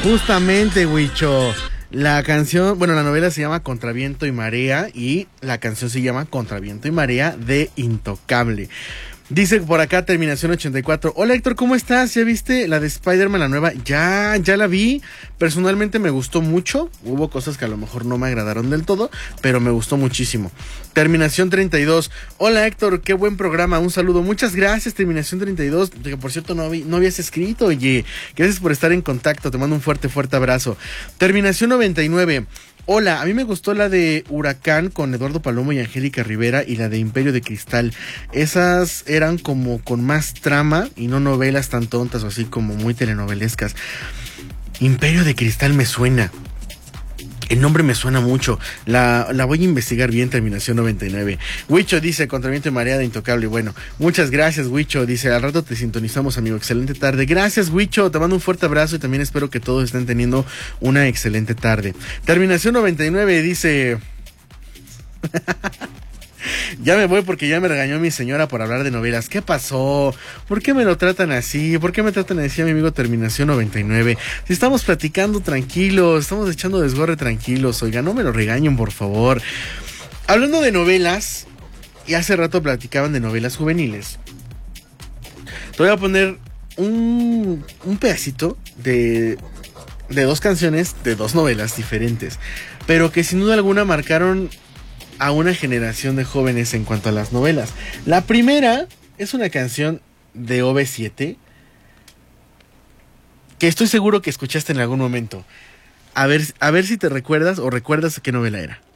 Justamente, Huicho. La canción, bueno, la novela se llama Contra Viento y Marea y la canción se llama Contra Viento y Marea de Intocable. Dice por acá, terminación 84. Hola Héctor, ¿cómo estás? ¿Ya viste la de Spider-Man, la nueva? Ya la vi. Personalmente me gustó mucho. Hubo cosas que a lo mejor no me agradaron del todo, pero me gustó muchísimo. Terminación 32. Hola Héctor, qué buen programa. Un saludo. Muchas gracias, Terminación 32. Que por cierto no habías escrito. Oye, gracias por estar en contacto. Te mando un fuerte abrazo. Terminación 99. Hola, a mí me gustó la de Huracán con Eduardo Palomo y Angélica Rivera y la de Imperio de Cristal. Esas eran como con más trama y no novelas tan tontas o así como muy telenovelescas. Imperio de Cristal me suena. El nombre me suena mucho. La voy a investigar bien, terminación 99. Huicho dice, Contra Viento y Marea de Intocable. Bueno, muchas gracias, Huicho. Dice, al rato te sintonizamos, amigo. Excelente tarde. Gracias, Huicho. Te mando un fuerte abrazo y también espero que todos estén teniendo una excelente tarde. Terminación 99 dice... Ya me voy porque ya me regañó mi señora por hablar de novelas. ¿Qué pasó? ¿Por qué me lo tratan así? ¿Por qué me tratan así a mi amigo Terminación 99? Si estamos platicando tranquilos, estamos echando desgorre tranquilos. Oiga, no me lo regañen, por favor. Hablando de novelas, y hace rato platicaban de novelas juveniles. Te voy a poner un pedacito de dos canciones de dos novelas diferentes, pero que sin duda alguna marcaron a una generación de jóvenes en cuanto a las novelas. La primera es una canción de OV7 que estoy seguro que escuchaste en algún momento. A ver si te recuerdas o recuerdas qué novela era.